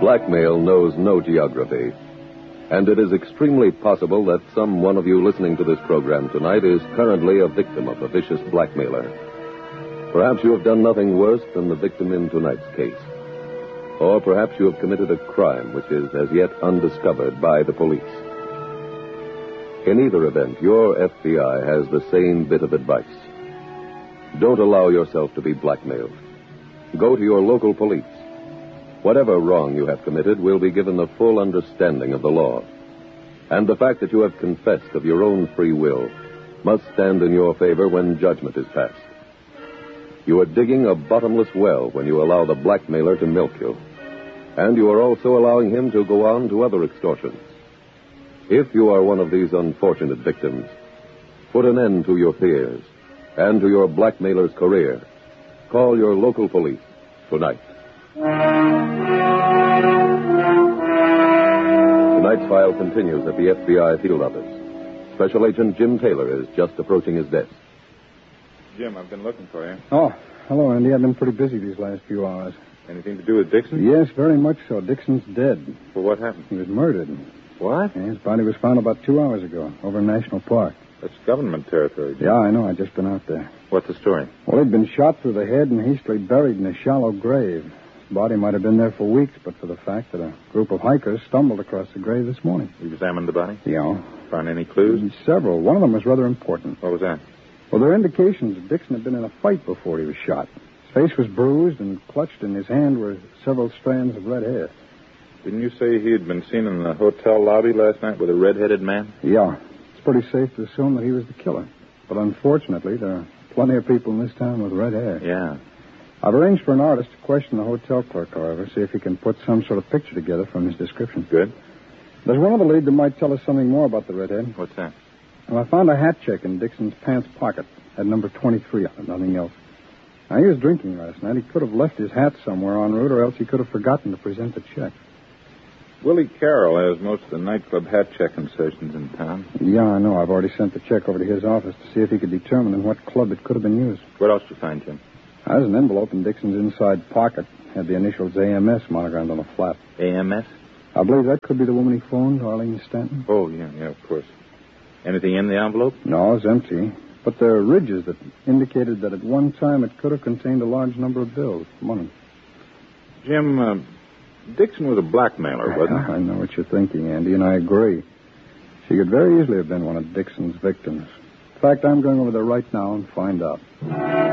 Blackmail knows no geography. And it is extremely possible that some one of you listening to this program tonight is currently a victim of a vicious blackmailer. Perhaps you have done nothing worse than the victim in tonight's case. Or perhaps you have committed a crime which is as yet undiscovered by the police. In either event, your FBI has the same bit of advice. Don't allow yourself to be blackmailed. Go to your local police. Whatever wrong you have committed will be given the full understanding of the law. And the fact that you have confessed of your own free will must stand in your favor when judgment is passed. You are digging a bottomless well when you allow the blackmailer to milk you. And you are also allowing him to go on to other extortions. If you are one of these unfortunate victims, put an end to your fears and to your blackmailer's career. Call your local police tonight. Tonight's file continues at the FBI field office. Special Agent Jim Taylor is just approaching his desk. Jim, I've been looking for you. Oh, hello, Andy. I've been pretty busy these last few hours. Anything to do with Dixon? Yes, very much so. Dixon's dead. Well, what happened? He was murdered. What? Yeah, his body was found about 2 hours ago over in National Park. That's government territory, Jim. Yeah, I know. I've just been out there. What's the story? Well, he'd been shot through the head and hastily buried in a shallow grave. His body might have been there for weeks, but for the fact that a group of hikers stumbled across the grave this morning. You examined the body? Yeah. Found any clues? Several. One of them was rather important. What was that? Well, there are indications that Dixon had been in a fight before he was shot. His face was bruised, and clutched in his hand were several strands of red hair. Didn't you say he had been seen in the hotel lobby last night with a red-headed man? Yeah. It's pretty safe to assume that he was the killer. But unfortunately, there are plenty of people in this town with red hair. Yeah. I've arranged for an artist to question the hotel clerk, however, see if he can put some sort of picture together from his description. Good. There's one other lead that might tell us something more about the redhead. What's that? Well, I found a hat check in Dixon's pants pocket. Had number 23 on it, nothing else. Now, he was drinking last night. He could have left his hat somewhere en route, or else he could have forgotten to present the check. Willie Carroll has most of the nightclub hat checking sessions in town. Yeah, I know. I've already sent the check over to his office to see if he could determine in what club it could have been used. What else did you find, Jim? There's an envelope in Dixon's inside pocket. Had the initials AMS monogrammed on the flap. AMS? I believe that could be the woman he phoned, Arlene Stanton. Oh, yeah, of course. Anything in the envelope? No, it's empty. But there are ridges that indicated that at one time it could have contained a large number of bills, money. Jim, Dixon was a blackmailer, wasn't he? I know what you're thinking, Andy, and I agree. She could very easily have been one of Dixon's victims. In fact, I'm going over there right now and find out.